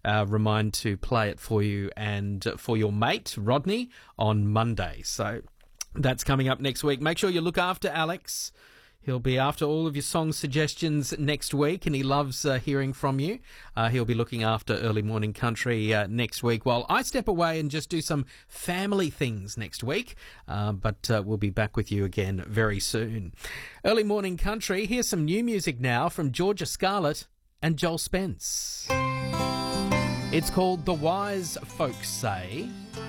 remind to play it for you and for your mate, Rodney, on Monday. So that's coming up next week. Make sure you look after Alex. He'll be after all of your song suggestions next week, and he loves hearing from you. He'll be looking after Early Morning Country next week, while I step away and just do some family things next week. But we'll be back with you again very soon. Early Morning Country, here's some new music now from Georgia Scarlett and Joel Spence. It's called The Wise Folks Say.